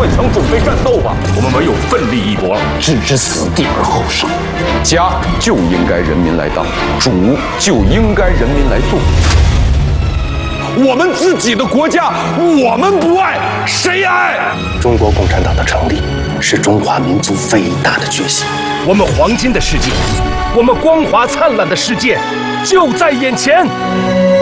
换枪准备战斗吧！我们唯有奋力一搏， 置之死地而后生。家就应该人民来当，主就应该人民来做。我们自己的国家，我们不爱，谁爱？ 中国共产党的成立是中华民族伟大的觉醒。 我们黄金的世界，我们光华灿烂的世界，就在眼前。